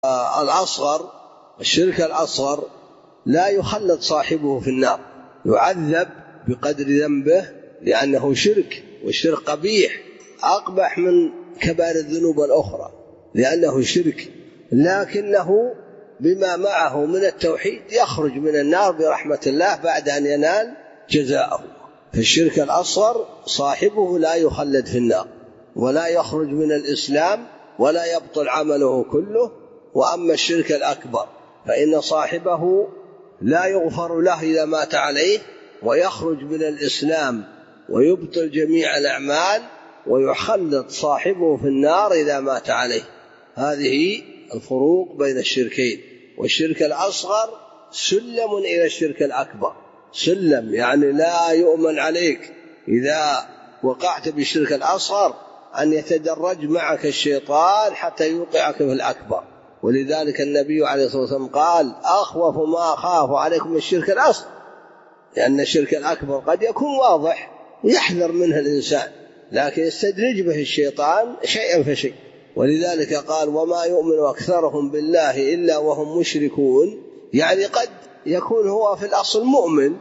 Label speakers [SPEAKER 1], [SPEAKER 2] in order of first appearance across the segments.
[SPEAKER 1] الأصغر، الشرك الأصغر لا يخلد صاحبه في النار، يعذب بقدر ذنبه لأنه شرك، والشرك قبيح أقبح من كبائر الذنوب الأخرى لأنه شرك، لكنه بما معه من التوحيد يخرج من النار برحمة الله بعد أن ينال جزاءه. فالشرك الأصغر صاحبه لا يخلد في النار ولا يخرج من الإسلام ولا يبطل عمله كله. وأما الشرك الأكبر فإن صاحبه لا يغفر له إذا مات عليه، ويخرج من الإسلام ويبطل جميع الأعمال، ويخلد صاحبه في النار إذا مات عليه. هذه الفروق بين الشركين. والشرك الأصغر سلم إلى الشرك الأكبر، سلم يعني لا يؤمن عليك إذا وقعت بالشرك الأصغر أن يتدرج معك الشيطان حتى يوقعك في الأكبر. ولذلك النبي عليه الصلاة والسلام قال: أخوف ما أخاف عليكم الشرك الأصغر، لأن الشرك الأكبر قد يكون واضح يحذر منه الإنسان، لكن يستدرج به الشيطان شيئا فشيء. ولذلك قال: وما يؤمن أكثرهم بالله إلا وهم مشركون، يعني قد يكون هو في الأصل مؤمن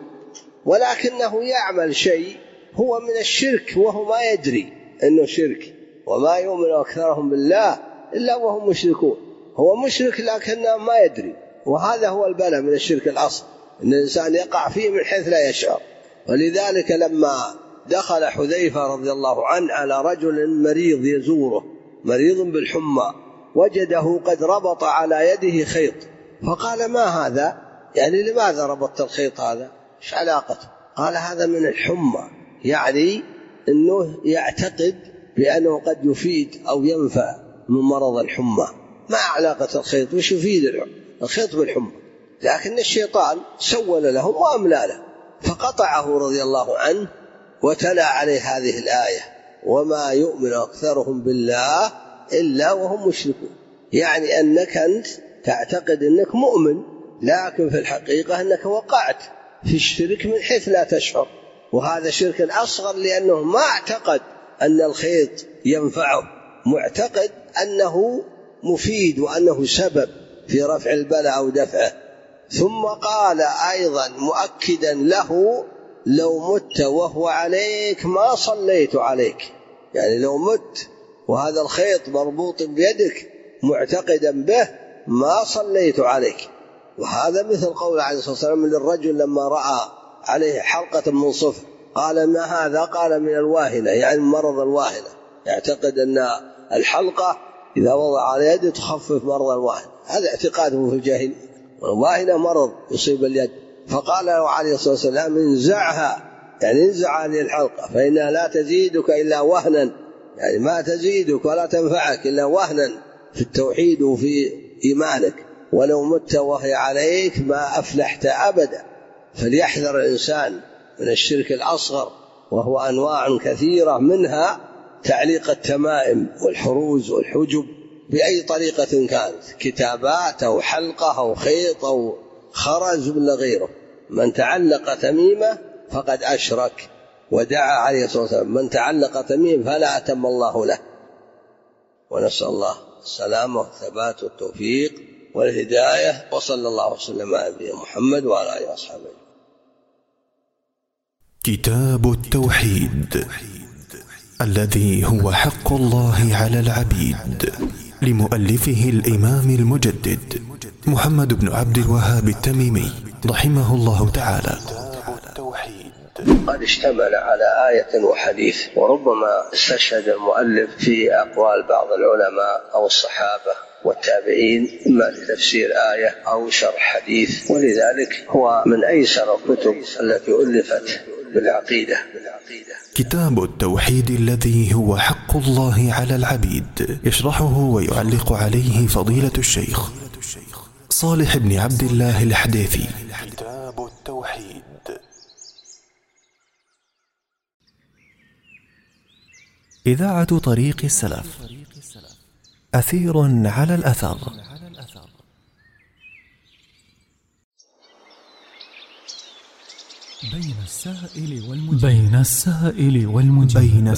[SPEAKER 1] ولكنه يعمل شيء هو من الشرك وهو ما يدري أنه شرك. وما يؤمن أكثرهم بالله إلا وهم مشركون، هو مشرك لكنه ما يدري، وهذا هو البلاء من الشرك الأصغر، أن الإنسان يقع فيه من حيث لا يشعر. ولذلك لما دخل حذيفة رضي الله عنه على رجل مريض يزوره، مريض بالحمى، وجده قد ربط على يده خيط، فقال: ما هذا؟ يعني لماذا ربطت الخيط هذا؟ إيش علاقته؟ قال: هذا من الحمى، يعني أنه يعتقد بأنه قد يفيد أو ينفع من مرض الحمى. ما علاقة الخيط؟ وش يفيد الخيط بالحمى؟ لكن الشيطان سول له وأملى له، فقطعه رضي الله عنه وتلا عليه هذه الآية: وما يؤمن أكثرهم بالله إلا وهم مشركون. يعني أنك أنت تعتقد أنك مؤمن، لكن في الحقيقة أنك وقعت في الشرك من حيث لا تشعر. وهذا شرك أصغر لأنه ما اعتقد أن الخيط ينفعه، معتقد أنه مفيد وأنه سبب في رفع البلاء أو دفعه. ثم قال أيضا مؤكدا له: لو مت وهو عليك ما صليت عليك. يعني لو مت وهذا الخيط مربوط بيدك معتقدا به ما صليت عليك. وهذا مثل قول عليه الصلاة والسلام للرجل لما رأى عليه حلقة من صفر قال: ما هذا؟ قال: من الواهنة، يعني مرض الواهنة، يعتقد أن الحلقة إذا وضع على يده تخفف مرض الواهنة. هذا اعتقاده في الجاهلية، والواهنة مرض يصيب اليد. فقال له عليه الصلاة والسلام: انزعها، يعني انزع هذه الحلقة فإنها لا تزيدك إلا وهنا، يعني ما تزيدك ولا تنفعك إلا وهنا في التوحيد وفي إيمانك. ولو مت وهي عليك ما أفلحت أبدا. فليحذر الإنسان من الشرك الأصغر، وهو أنواع كثيرة، منها تعليق التمائم والحروز والحجب بأي طريقة كانت، كتابات أو حلقة أو خيط أو خرز ولا غيره. من تعلق تميمة فقد أشرك، ودعا عليه الصلاة والسلام: من تعلق تميم فلا أتم الله له. ونسأل الله السلامة والثبات والتوفيق والهداية، وصلى الله وسلم على نبينا محمد وعلى آله وصحبه.
[SPEAKER 2] كتاب التوحيد الذي هو حق الله على العبيد، لمؤلفه الإمام المجدد محمد بن عبد الوهاب التميمي رحمه الله تعالى.
[SPEAKER 1] قد اشتمل على آية وحديث، وربما استشهد المؤلف في أقوال بعض العلماء أو الصحابة والتابعين إما لتفسير آية أو شرح حديث، ولذلك هو من أيسر الكتب التي ألفت بالعقيدة.
[SPEAKER 2] كتاب التوحيد الذي هو حق الله على العبيد، يشرحه ويعلق عليه فضيلة الشيخ صالح بن عبد الله الحديثي. كتاب التوحيد. إذاعة طريق السلف، أثير على الأثر. بين السائل والمجيب.